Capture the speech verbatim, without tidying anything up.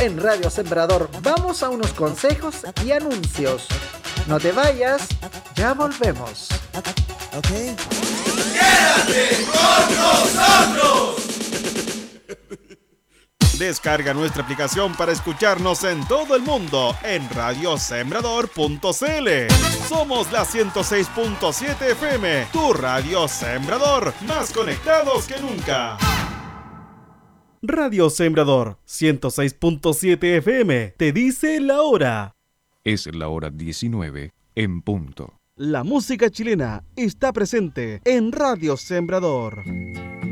En Radio Sembrador vamos a unos consejos y anuncios. No te vayas, ya volvemos. Okay. ¡Quédate con nosotros! Descarga nuestra aplicación para escucharnos en todo el mundo en radio sembrador punto c l. Somos la ciento seis punto siete F M, tu Radio Sembrador, más conectados que nunca. Radio Sembrador ciento seis punto siete F M te dice la hora. Es la hora diecinueve en punto. La música chilena está presente en Radio Sembrador.